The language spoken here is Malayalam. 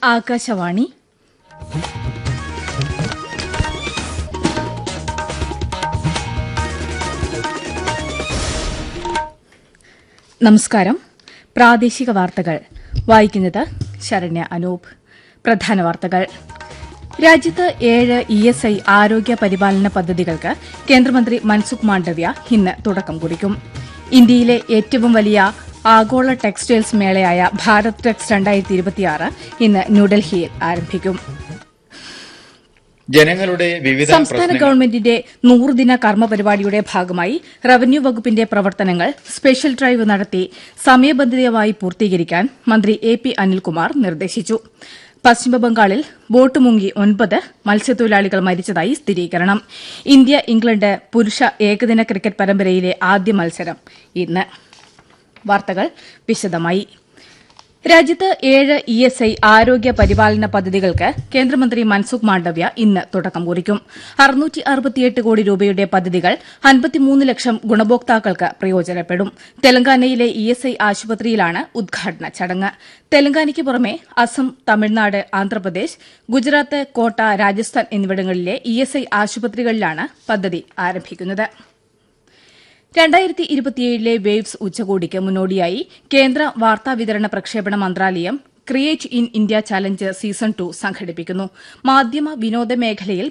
ആകാശവാണി നമസ്കാരം. പ്രാദേശിക വാർത്തകൾ വായിക്കുന്നത് ശരണ്യ അനൂപ്. പ്രധാന വാർത്തകൾ. രാജ്യത്ത് 7 ESI ആരോഗ്യ പരിപാലന പദ്ധതികൾക്ക് കേന്ദ്രമന്ത്രി മൻസുഖ് മാണ്ഡവ്യ ഇന്ന് തുടക്കം കുറിക്കും. ഇന്ത്യയിലെ ഏറ്റവും വലിയ ആഗോള ടെക്സ്റ്റൈൽസ് മേളയായ ഭാരത് ടെക്സ് 2026 ഇന്ന് ന്യൂഡൽഹിയിൽ ആരംഭിക്കും. ജനങ്ങളുടെ വിവിധ സംസ്ഥാന ഗവൺമെന്റിന്റെ 100-ദിന കർമ്മപരിപാടിയുടെ ഭാഗമായി റവന്യൂ വകുപ്പിന്റെ പ്രവർത്തനങ്ങൾ സ്പെഷ്യൽ ഡ്രൈവ് നടത്തി സമയബന്ധിതമായി പൂർത്തീകരിക്കാൻ മന്ത്രി AP അനിൽകുമാർ നിർദ്ദേശിച്ചു. പശ്ചിമബംഗാളിൽ ബോട്ട് മുങ്ങി 9 മത്സ്യത്തൊഴിലാളികൾ മരിച്ചതായി സ്ഥിരീകരണം. ഇന്ത്യ ഇംഗ്ലണ്ട് പുരുഷ ഏകദിന ക്രിക്കറ്റ് പരമ്പരയിലെ ആദ്യ മത്സരം ഇന്ന്. വാർത്തകൾ വിശദമായി. രാജ്യത്ത് 7 ESI ആരോഗ്യ പരിപാലന പദ്ധതികൾക്ക് കേന്ദ്രമന്ത്രി മൻസുഖ് മാണ്ഡവ്യ ഇന്ന് തുടക്കം കുറിക്കും. 668 കോടി രൂപയുടെ പദ്ധതികൾ 53 ലക്ഷം ഗുണഭോക്താക്കൾക്ക് പ്രയോജനപ്പെടും. തെലങ്കാനയിലെ ESI ആശുപത്രിയിലാണ് ഉദ്ഘാടന ചടങ്ങ്. തെലങ്കാനയ്ക്ക് പുറമെ അസം, തമിഴ്നാട്, ആന്ധ്രാപ്രദേശ്, ഗുജറാത്ത്, കോട്ട, രാജസ്ഥാൻ എന്നിവിടങ്ങളിലെ ESI ആശുപത്രികളിലാണ് പദ്ധതി ആരംഭിക്കുന്നത്. 2027 വേവ്സ് ഉച്ചകോടിക്ക് മുന്നോടിയായി കേന്ദ്ര വാർത്താവിതരണ പ്രക്ഷേപണ മന്ത്രാലയം create in India challenge season 2 സംഘടിപ്പിക്കുന്നു. മാധ്യമ വിനോദ മേഖലയിൽ